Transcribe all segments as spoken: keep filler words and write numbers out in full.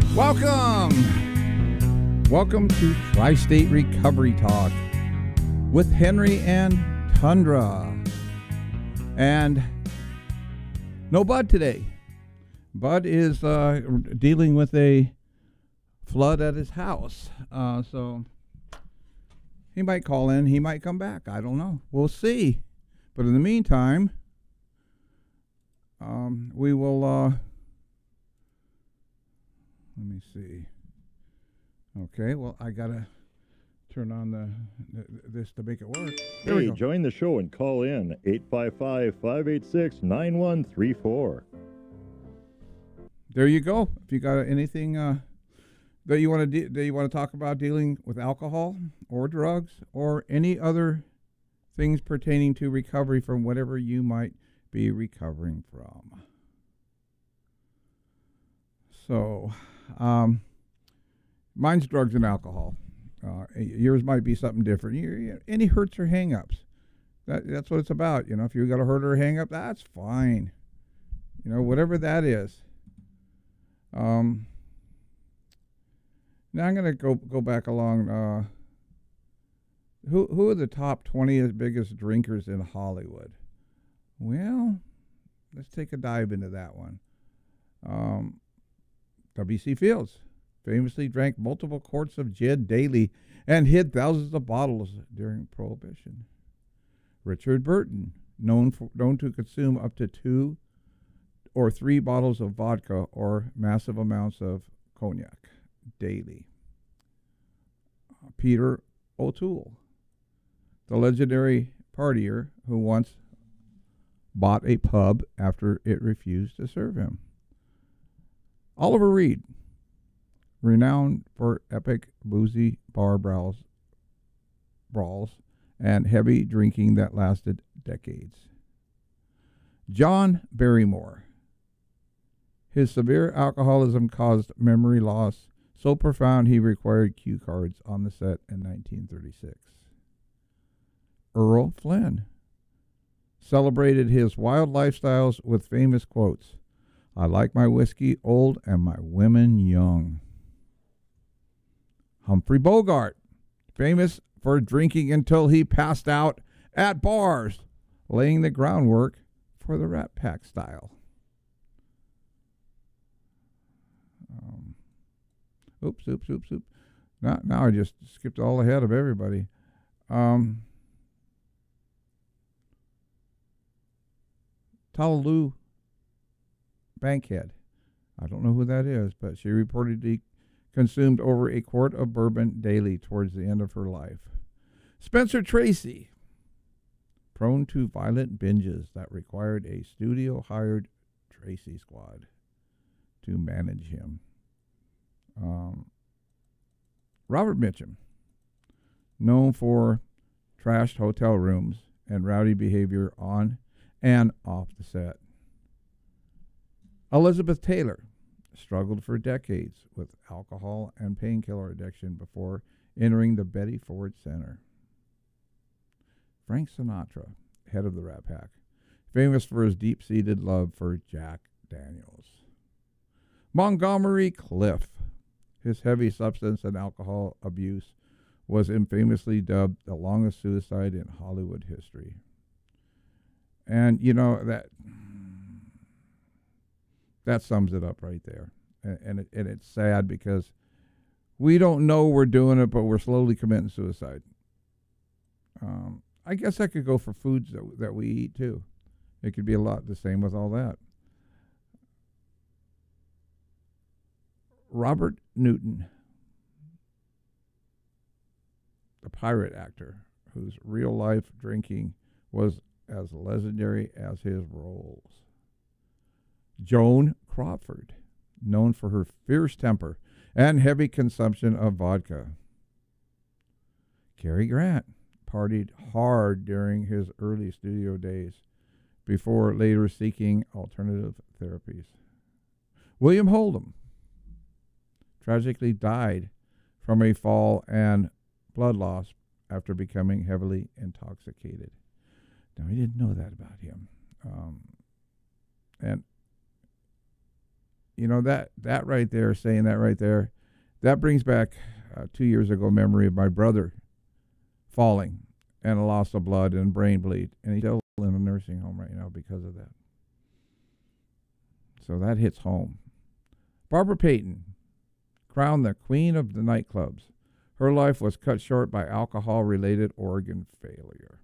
Welcome. Welcome to Tri-State Recovery Talk with Henry and Tundra. And no Bud today. Bud is uh, dealing with a flood at his house. Uh, so he might call in. He might come back. I don't know. We'll see. But in the meantime, um, we will... Uh, let me see. Okay, well, I got to turn on the, the this to make it work. There Hey, join the show and call in eight five five, five eight six, nine one three four. There you go. If you got anything uh, that you want to de- that you want to talk about dealing with alcohol or drugs or any other things pertaining to recovery from whatever you might be recovering from. So, um, mine's drugs and alcohol. Uh, yours might be something different. You, any hurts or hang-ups. That, that's what it's about. You know, if you got a hurt or a hang-up, that's fine. You know, whatever that is. Um, now I'm going to go go back along. Uh, who who are the top twenty biggest drinkers in Hollywood? Well, let's take a dive into that one. Um, W C Fields famously drank multiple quarts of gin daily and hid thousands of bottles during Prohibition. Richard Burton, known for, known to consume up to two or three bottles of vodka or massive amounts of cognac daily. Uh, Peter O'Toole, the legendary partier who once bought a pub after it refused to serve him. Oliver Reed, renowned for epic boozy bar brawls, brawls and heavy drinking that lasted decades. John Barrymore. His severe alcoholism caused memory loss so profound he required cue cards on the set in nineteen thirty-six. Earl Flynn celebrated his wild lifestyles with famous quotes. I like my whiskey old and my women young. Humphrey Bogart, famous for drinking until he passed out at bars, laying the groundwork for the Rat Pack style. Um, oops, oops, oops, oops. Now, now I just skipped all ahead of everybody. Um, Talaloo Bankhead. I don't know who that is, but she reportedly consumed over a quart of bourbon daily towards the end of her life. Spencer Tracy, prone to violent binges that required a studio-hired Tracy squad to manage him. Um, Robert Mitchum, known for trashed hotel rooms and rowdy behavior on and off the set. Elizabeth Taylor struggled for decades with alcohol and painkiller addiction before entering the Betty Ford Center. Frank Sinatra, head of the Rat Pack, famous for his deep-seated love for Jack Daniels. Montgomery Clift, his heavy substance and alcohol abuse was infamously dubbed the longest suicide in Hollywood history. And, you know, that... That sums it up right there. And, and, it, and it's sad because we don't know we're doing it, but we're slowly committing suicide. Um, I guess that could go for foods that, that we eat, too. It could be a lot the same with all that. Robert Newton, the pirate actor, whose real-life drinking was as legendary as his roles. Joan Crawford, known for her fierce temper and heavy consumption of vodka. Cary Grant partied hard during his early studio days before later seeking alternative therapies. William Oldham tragically died from a fall and blood loss after becoming heavily intoxicated. Now, I didn't know that about him. Um, and you know, that, that right there, saying that right there, that brings back uh, two years ago memory of my brother falling and a loss of blood and brain bleed. And he's still in a nursing home right now because of that. So that hits home. Barbara Payton, crowned the queen of the nightclubs. Her life was cut short by alcohol-related organ failure.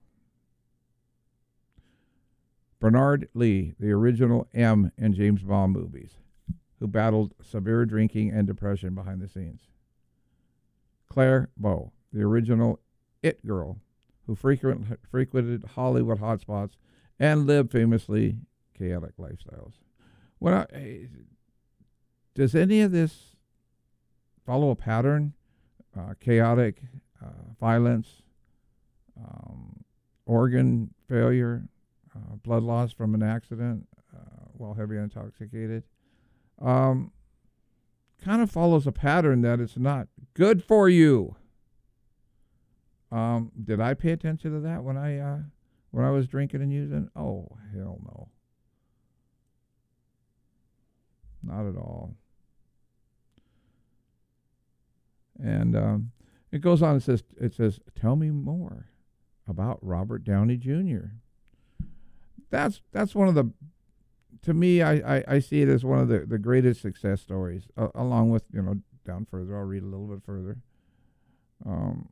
Bernard Lee, the original M in James Bond movies, who battled severe drinking and depression behind the scenes. Claire Bow, the original It Girl, who frequent, frequented Hollywood hotspots and lived famously chaotic lifestyles. When I, does any of this follow a pattern? Uh, chaotic, uh, violence, um, organ failure, uh, blood loss from an accident uh, while heavily intoxicated. Um, kind of follows a pattern that it's not good for you. Um, did I pay attention to that when I uh, when I was drinking and using? Oh, hell no. Not at all. And um, it goes on. It says, "It says, tell me more about Robert Downey Junior" That's that's one of the, to me, I, I, I see it as one of the, the greatest success stories. Uh, along with, you know, down further, I'll read a little bit further. Um,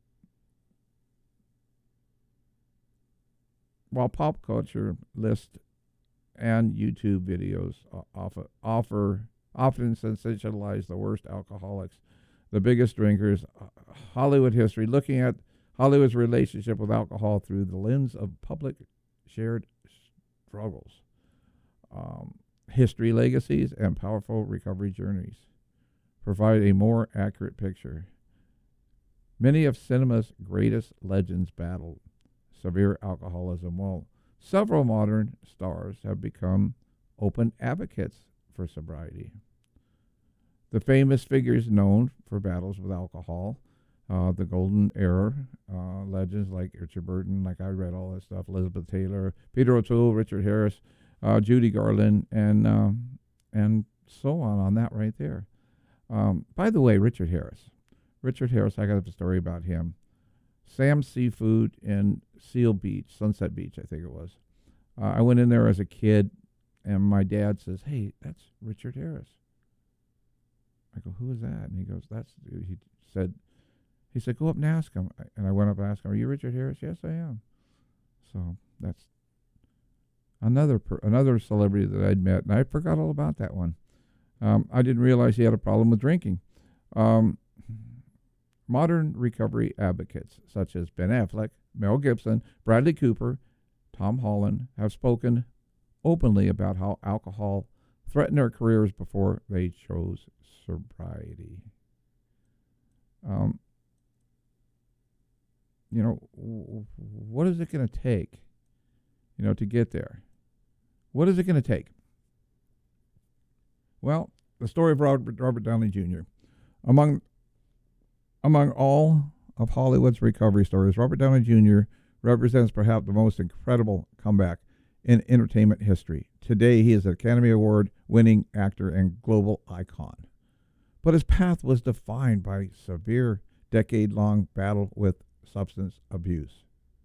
while pop culture lists and YouTube videos offer offer often sensationalize the worst alcoholics, the biggest drinkers, uh, Hollywood history, looking at Hollywood's relationship with alcohol through the lens of public shared struggles, um, history, legacies, and powerful recovery journeys, provide a more accurate picture. Many of cinema's greatest legends battled severe alcoholism, while several modern stars have become open advocates for sobriety. The famous figures known for battles with alcohol, uh, the golden era uh, legends like Richard Burton, like I read all that stuff, Elizabeth Taylor, Peter O'Toole, Richard Harris, uh, Judy Garland, and um, and so on on that right there. Um, by the way, Richard Harris. Richard Harris, I got a story about him. Sam's Seafood in Seal Beach, Sunset Beach, I think it was. Uh, I went in there as a kid, and my dad says, "Hey, that's Richard Harris." I go, "Who is that?" And he goes, "That's," he said, he said, "Go up and ask him." And I went up and asked him, "Are you Richard Harris?" "Yes, I am." So that's another per, another celebrity that I'd met, and I forgot all about that one. Um, I didn't realize he had a problem with drinking. Um, modern recovery advocates such as Ben Affleck, Mel Gibson, Bradley Cooper, Tom Holland have spoken openly about how alcohol threatened their careers before they chose sobriety. Um, you know, w- what is it going to take, you know, to get there? What is it going to take? Well, the story of Robert, Robert Downey Junior Among among all of Hollywood's recovery stories, Robert Downey Junior represents perhaps the most incredible comeback in entertainment history. Today, he is an Academy Award-winning actor and global icon. But his path was defined by severe, decade-long battle with substance abuse,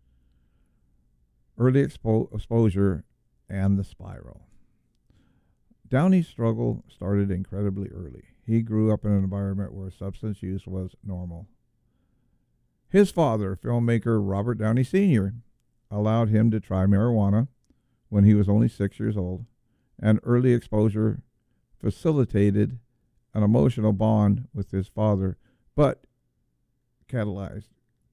early expo- exposure, and the spiral. Downey's struggle started incredibly early. He grew up in an environment where substance use was normal. His father, filmmaker Robert Downey Senior, allowed him to try marijuana when he was only six years old, and early exposure facilitated an emotional bond with his father, but catalyzed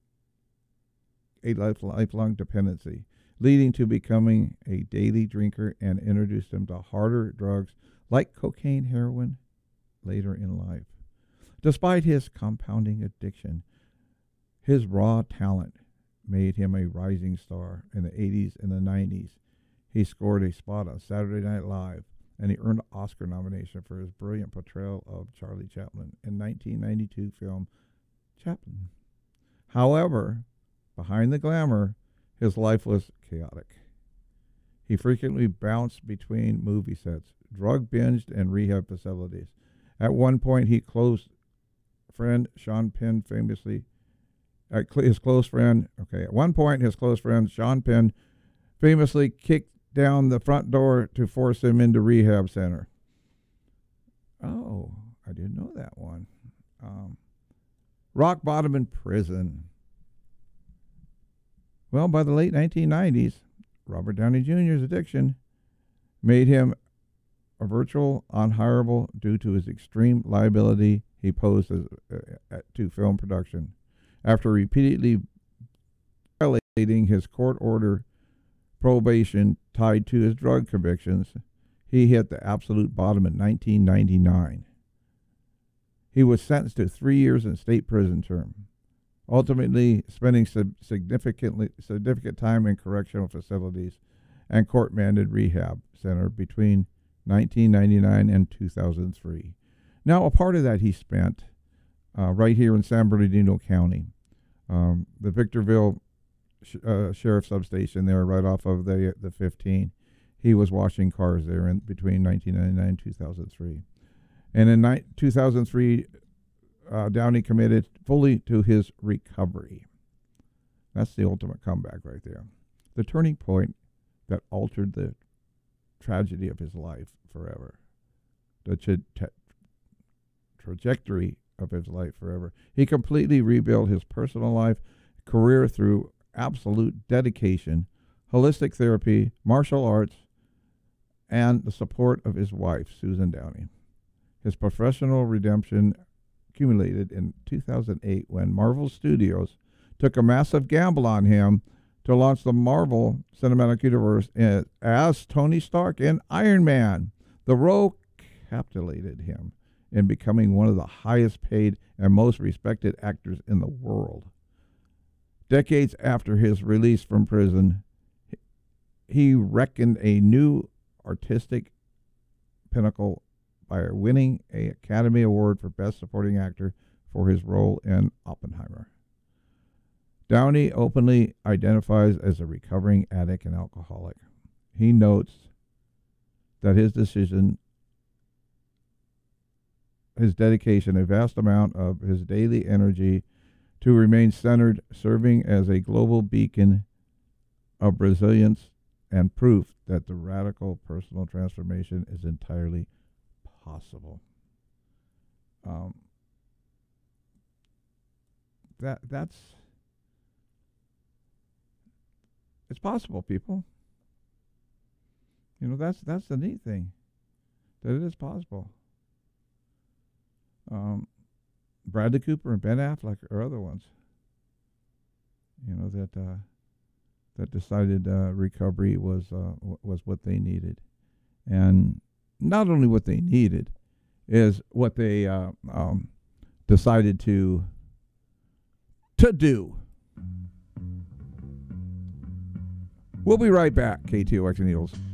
a life, lifelong dependency, leading to becoming a daily drinker, and introduced him to harder drugs like cocaine, heroin, later in life. Despite his compounding addiction, his raw talent made him a rising star in the eighties and the nineties. He scored a spot on Saturday Night Live, and he earned an Oscar nomination for his brilliant portrayal of Charlie Chaplin in nineteen ninety-two film Chaplin. However, behind the glamour, his life was chaotic. He frequently bounced between movie sets, drug binged, and rehab facilities. At one point, he close friend Sean Penn famously, uh, his close friend, okay, at one point, his close friend Sean Penn famously kicked down the front door to force him into rehab center. Oh, I didn't know that one. Um, rock bottom in prison. Well, by the late nineteen nineties, Robert Downey Junior's addiction made him a virtual unhireable due to his extreme liability he posed as, uh, to film production. After repeatedly violating his court order probation tied to his drug convictions, he hit the absolute bottom in nineteen ninety-nine. He was sentenced to three years in state prison term, ultimately spending significantly significant time in correctional facilities and court-mandated rehab center between nineteen ninety-nine and two thousand three. Now, a part of that he spent uh, right here in San Bernardino County, um, the Victorville sh- uh, Sheriff Substation there, right off of the the fifteen. He was washing cars there in between nineteen ninety-nine and two thousand three. And in ni- two thousand three, uh, Downey committed fully to his recovery. That's the ultimate comeback right there. The turning point that altered the tragedy of his life forever. The tra- tra- trajectory of his life forever. He completely rebuilt his personal life, career through absolute dedication, holistic therapy, martial arts, and the support of his wife, Susan Downey. His professional redemption accumulated in two thousand eight when Marvel Studios took a massive gamble on him to launch the Marvel Cinematic Universe as Tony Stark in Iron Man. The role captivated him in becoming one of the highest paid and most respected actors in the world. Decades after his release from prison, he reckoned a new artistic pinnacle by winning an Academy Award for Best Supporting Actor for his role in Oppenheimer. Downey openly identifies as a recovering addict and alcoholic. He notes that his decision, his dedication, a vast amount of his daily energy to remain centered, serving as a global beacon of resilience and proof that the radical personal transformation is entirely possible. Um, that that's it's possible, people. You know, that's that's the neat thing, that it is possible. Um, Bradley Cooper and Ben Affleck are other ones, you know, that uh, that decided uh, recovery was uh, w- was what they needed, and not only what they needed, is what they uh, um, decided to to do. We'll be right back. K T O X and Needles.